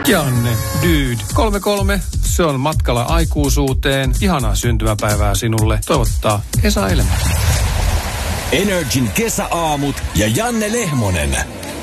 Janne, dude. 33, se on matkalla aikuisuuteen. Ihanaa syntymäpäivää sinulle. Toivottaa Esa Elma. Energin kesäaamut ja Janne Lehmonen.